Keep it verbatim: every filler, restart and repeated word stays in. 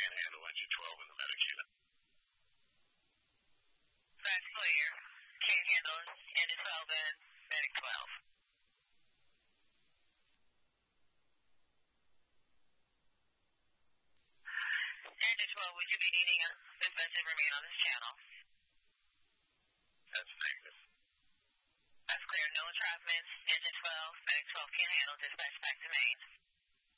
can't handle engine twelve in the medic unit. That's clear. Can't handle engine twelve and medic twelve. Engine twelve, would you be needing a dispatch to remain on this channel? That's negative. That's clear. No entrapments. Engine twelve, medic twelve can't handle. Dispatch back to main.